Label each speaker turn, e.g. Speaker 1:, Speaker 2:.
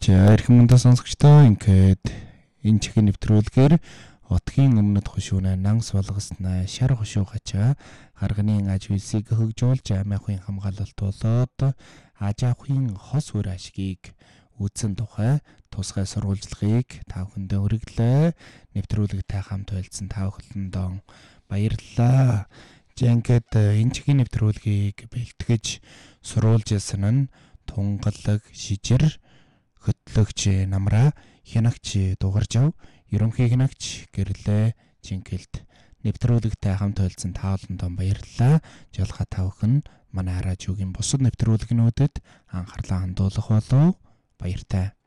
Speaker 1: За эрхэм мандаа сонсогчдоо ингээд энэ чихэн нэвтрүүлгээр отгийн өмнөд хушуунаа нанс болгосноо шар хушуу гачаа гарганы аж үйлсийг хөгжүүлж амиахын хамгаалалт болоод аж ахуйн хос үр ашгийг үзэн тухай тусгай сурвалжлагыг та бүхэндээ өргөлөө. Нэвтрүүлэгтэй хамт байлцсан та бүхэндээ баярлалаа. Ингээд энэ чихэн нэвтрүүлгийг бэлтгэж сурвалж ирсэн нь тунгалаг шижир хөтлөгч намраа хянагч дугаржав ерөнхий хянагч гэрлээ жингэлт нэвтрүүлэгтэй хамт ойлцсон та бүхэндээ баярлалаа. Жолхоо та бүхэн манай радиогийн бусад нэвтрүүлгнүүдэд анхаарлаа хандуулах болов. Баяртай.